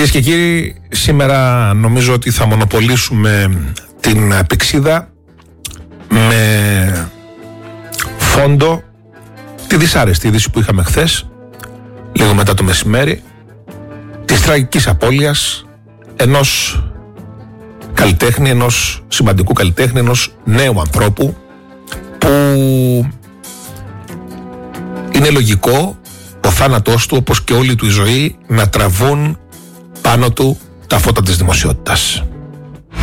Κυρίες και κύριοι, σήμερα νομίζω ότι θα μονοπολίσουμε την Πυξίδα με φόντο τη δυσάρεστη είδηση που είχαμε χθες, λίγο μετά το μεσημέρι, της τραγικής απώλειας ενός καλλιτέχνη, ενός σημαντικού καλλιτέχνη, ενός νέου ανθρώπου που είναι λογικό ο θάνατός του, όπως και όλη του η ζωή, να τραβούν πάνω του τα φώτα της δημοσιότητας.